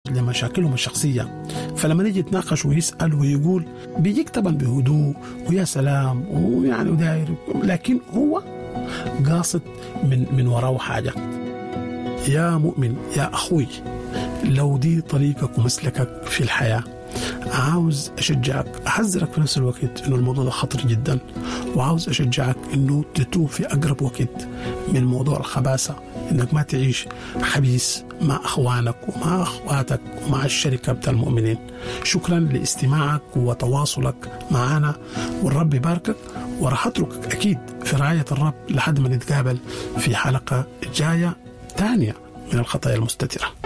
لمشاكلهم الشخصية. فلما يجي يتناقش ويسأل ويقول بيجيك طبعا بهدوء ويا سلام ويعني وداير، لكن هو قاصد من وراه حاجة. يا مؤمن يا أخوي، لو دي طريقك ومسلكك في الحياة، عاوز أشجعك، أحذرك في نفس الوقت إنه الموضوع ده خطر جدا، وعاوز أشجعك إنه تتوب في أقرب وقت من موضوع الخباثة، إنك ما تعيش خبيث مع أخوانك ومع أخواتك ومع الشركة بتاع المؤمنين. شكرا لاستماعك وتواصلك معنا، والرب يباركك، وراح أتركك أكيد في رعاية الرب لحد ما نتقابل في حلقة جاية تانية من الخطايا المستترة.